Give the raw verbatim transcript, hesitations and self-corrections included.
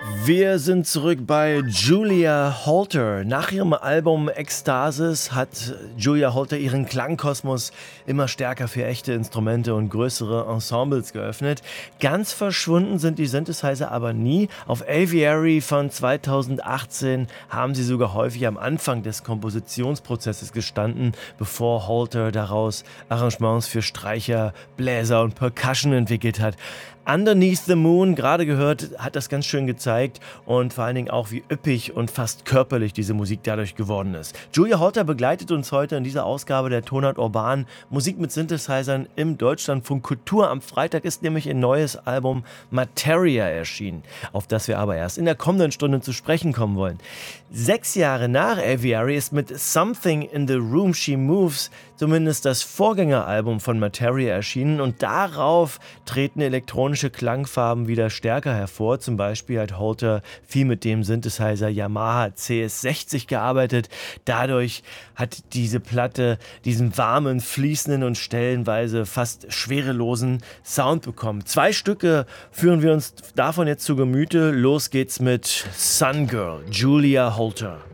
Wir sind zurück bei Julia Holter. Nach ihrem Album Ekstasis hat Julia Holter ihren Klangkosmos immer stärker für echte Instrumente und größere Ensembles geöffnet. Ganz verschwunden sind die Synthesizer aber nie. Auf Aviary von zweitausendachtzehn haben sie sogar häufig am Anfang des Kompositionsprozesses gestanden, bevor Holter daraus Arrangements für Streicher, Bläser und Percussion entwickelt hat. Underneath the Moon, gerade gehört, hat das ganz schön gezeigt und vor allen Dingen auch, wie üppig und fast körperlich diese Musik dadurch geworden ist. Julia Holter begleitet uns heute in dieser Ausgabe der Tonart Urban. Musik mit Synthesizern im Deutschlandfunk Kultur. Am Freitag ist nämlich ein neues Album Materia erschienen, auf das wir aber erst in der kommenden Stunde zu sprechen kommen wollen. Sechs Jahre nach Aviary ist mit Something in the Room She Moves zumindest das Vorgängeralbum von Materia erschienen und darauf treten elektronische Klangfarben wieder stärker hervor. Zum Beispiel hat Holter viel mit dem Synthesizer Yamaha C S sechzig gearbeitet. Dadurch hat diese Platte diesen warmen, fließenden und stellenweise fast schwerelosen Sound bekommen. Zwei Stücke führen wir uns davon jetzt zu Gemüte. Los geht's mit Sun Girl, Julia Holter.